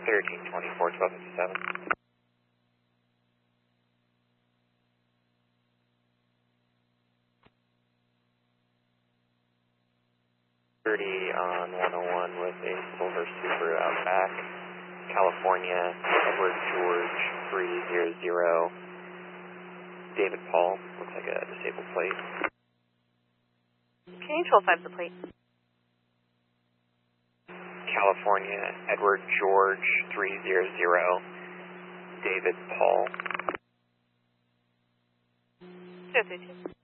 1324, 1257. 30 on 101 with a silver Subaru Outback, California, Edward George 300, David Paul, looks like a disabled plate. Can you 12.5 the plate? California, Edward George 300, David Paul. 232.